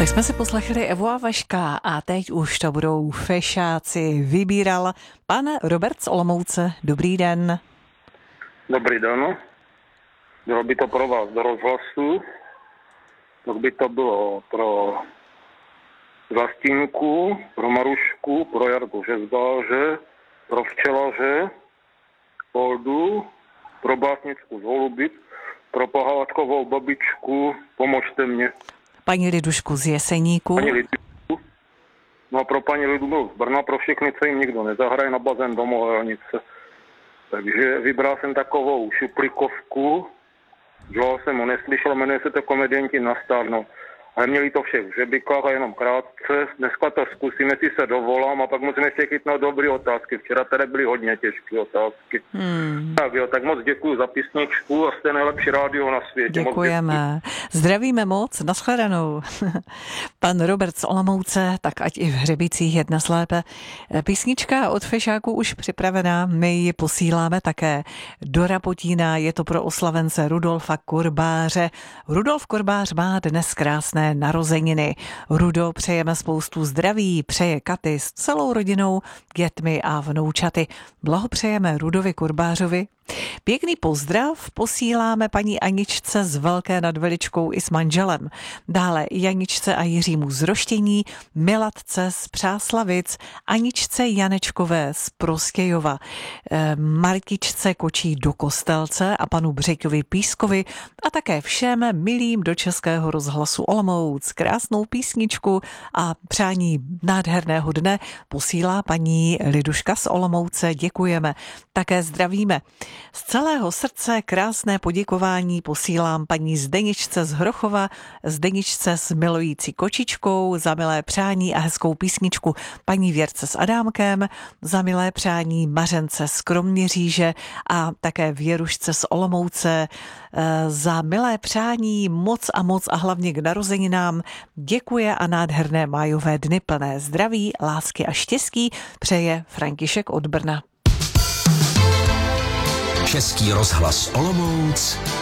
Tak jsme si poslechli Evu a Vaška a teď už to budou fešáci. Vybíral pan Robert z Olomouce. Dobrý den. Dobrý den. Bylo by to pro vás do rozhlasu. Tak by to bylo pro Zastínku, pro Marušku, pro Jarku Žezbáře, pro včelaře, Poldu, pro básnickou z Holubic, pro pohádkovou babičku, pomožte mě. Paní Lidušku z Jeseníku. Paní Lidušku. No a pro paní Lidu z Brna, pro všechny, co jim nikdo nezahraje na bazén do Mohelnice. Takže vybral jsem takovou šuplikovku, dlouho jsem ho neslyšel, jmenuje se to Komedianti na stárno. A měli to vše v žebikách a jenom krátce. Dneska to zkusím, jestli se dovolám a pak musíme ještě chytnout dobré otázky. Včera tady byly hodně těžké otázky. Tak jo, tak moc děkuji za písničku a jste nejlepší rádio na světě. Děkujeme. Zdravíme moc, nashledanou. Pan Robert z Olomouce, tak ať i v Hřebicích je dnes lépe. Písnička od fešáků už připravená, my ji posíláme také do Rapotína, je to pro oslavence Rudolfa Kurbáře. Rudolf Kurbář má dnes krásné narozeniny. Rudo, přejeme spoustu zdraví, přeje Katy s celou rodinou, dětmi a vnoučaty. Blahopřejeme Rudovi Kurbářovi. Pěkný pozdrav posíláme paní Aničce z Velké nad Veličkou i s manželem. Dále Janičce a Jiřímu z Roštění, Milatce z Přáslavic, Aničce Janečkové z Prostějova, Martičce Kočí do Kostelce a panu Břeťovi Pískovi a také všem milým do Českého rozhlasu Olomouc. Krásnou písničku a přání nádherného dne posílá paní Liduška z Olomouce. Děkujeme. Také zdravíme. Z celého srdce krásné poděkování posílám paní Zdeničce z Hrochova, Zdeničce s milující kočičkou za milé přání a hezkou písničku, paní Věrce s Adámkem za milé přání, Mařence z Kroměříže a také Věrušce z Olomouce za milé přání moc a hlavně k narozeninám. Děkuje a nádherné májové dny plné zdraví, lásky a štěstí přeje František od Brna. Český rozhlas Olomouc.